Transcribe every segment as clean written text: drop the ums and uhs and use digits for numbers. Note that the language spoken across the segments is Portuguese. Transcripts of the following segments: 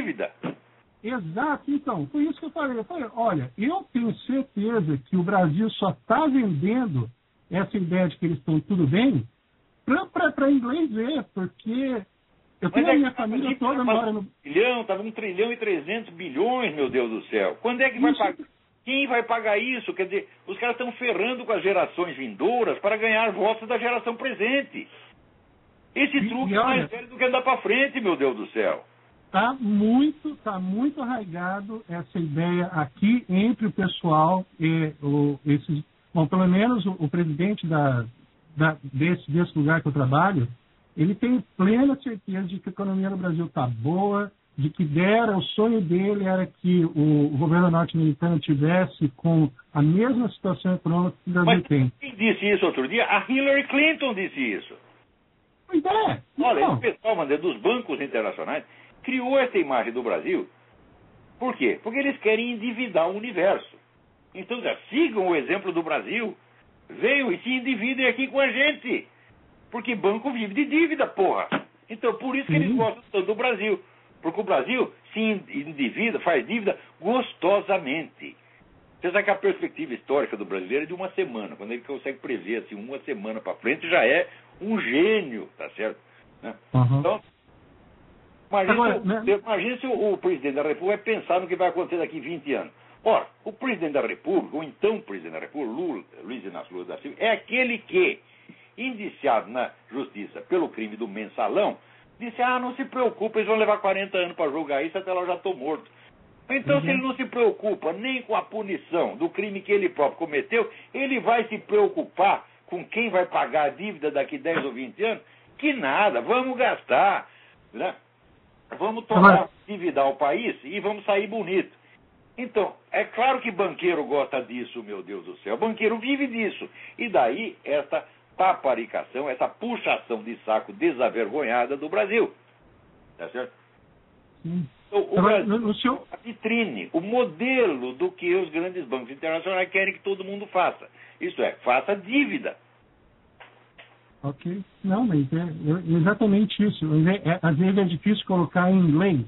dívida. Exato, então, foi isso que eu falei. Eu falei, olha, eu tenho certeza que o Brasil só está vendendo essa ideia de que eles estão tudo bem para inglês ver, porque eu tenho a minha família toda mora no... Estava 1 trilhão e 300 bilhões, meu Deus do céu. Quando é que vai pagar? Quem vai pagar isso? Quer dizer, os caras estão ferrando com as gerações vindouras para ganhar votos da geração presente. Esse truque é mais velho do que andar para frente, meu Deus do céu. Tá muito arraigado essa ideia aqui entre o pessoal e bom, pelo menos o presidente desse lugar que eu trabalho, ele tem plena certeza de que a economia no Brasil está boa, de que o sonho dele era que o governo norte-americano tivesse com a mesma situação econômica que o Brasil tem. Quem disse isso outro dia? A Hillary Clinton disse isso. Pois é. Olha, esse pessoal, dos bancos internacionais, criou essa imagem do Brasil. Por quê? Porque eles querem endividar o universo. Então, já sigam o exemplo do Brasil. Venham e se endividem aqui com a gente. Porque banco vive de dívida, porra. Então, por isso que eles gostam tanto do Brasil. Porque o Brasil se endivida, faz dívida gostosamente. Você sabe que a perspectiva histórica do brasileiro é de uma semana. Quando ele consegue prever assim, uma semana para frente, já é um gênio, tá certo? Né? Uhum. Então, imagina se o presidente da República vai pensar no que vai acontecer daqui 20 anos. Ora, o presidente da República, ou então o presidente da República, Luiz Inácio Lula da Silva, é aquele que, indiciado na justiça pelo crime do mensalão, disse, não se preocupe, eles vão levar 40 anos para julgar isso, até lá eu já estou morto. Então, se ele não se preocupa nem com a punição do crime que ele próprio cometeu, ele vai se preocupar com quem vai pagar a dívida daqui 10 ou 20 anos? Que nada, vamos gastar, né? Vamos endividar o país e vamos sair bonito. Então, é claro que banqueiro gosta disso, meu Deus do céu. Banqueiro vive disso. E daí, essa paparicação, essa puxação de saco desavergonhada do Brasil. Tá certo? Sim. Então, o Brasil é a vitrine, o modelo do que os grandes bancos internacionais querem que todo mundo faça. Isso é, faça dívida. Ok. Não, mas é exatamente isso. Às vezes é difícil colocar em inglês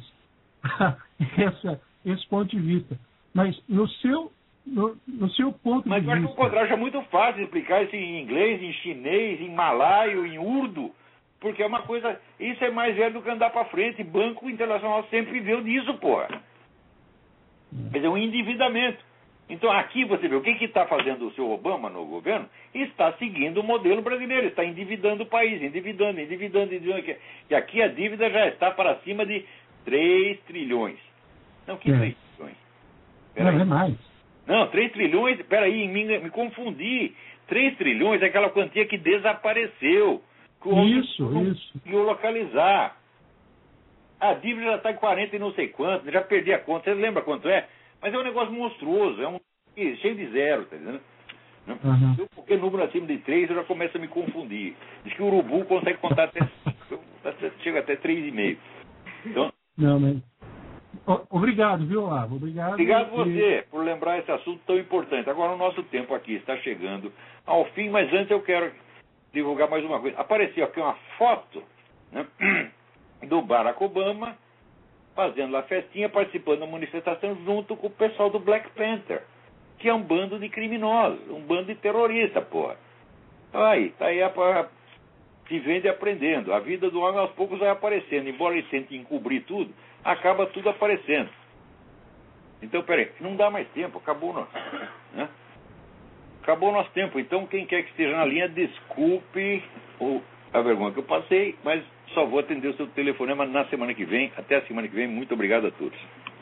esse ponto de vista. Mas no seu ponto de vista... Mas eu acho que o contrário é muito fácil explicar isso em inglês, em chinês, em malaio, em urdu, porque é uma coisa... Isso é mais velho do que andar para frente. Banco Internacional sempre viveu disso, porra. Quer dizer, um endividamento. Então, aqui você vê, o que está fazendo o seu Obama no governo? Está seguindo o modelo brasileiro, está endividando o país, endividando. E aqui a dívida já está para cima de 3 trilhões. Não, que 3 trilhões? Não, é mais. Não, 3 trilhões, peraí, me confundi. 3 trilhões é aquela quantia que desapareceu. Isso. Conseguiu localizar. A dívida já está em 40 e não sei quanto, já perdi a conta. Você lembra quanto é? Mas é um negócio monstruoso, é cheio de zero, tá entendendo? Uhum. Porque número acima de 3 eu já começo a me confundir. Diz que o urubu consegue contar até 5, chega até 3,5. Então, não, mas... Obrigado, viu, Olavo? Obrigado você por lembrar esse assunto tão importante. Agora o nosso tempo aqui está chegando ao fim, mas antes eu quero divulgar mais uma coisa. Apareceu aqui uma foto, né, do Barack Obama fazendo lá festinha, participando da manifestação junto com o pessoal do Black Panther, que é um bando de criminosos, um bando de terroristas, porra. Aí, tá aí se vende aprendendo. A vida do homem aos poucos vai aparecendo. Embora ele tente encobrir tudo, acaba tudo aparecendo. Então, peraí, não dá mais tempo, acabou né? Acabou o nosso tempo. Então, quem quer que esteja na linha, desculpe a vergonha que eu passei, mas só vou atender o seu telefonema na semana que vem. Até a semana que vem. Muito obrigado a todos.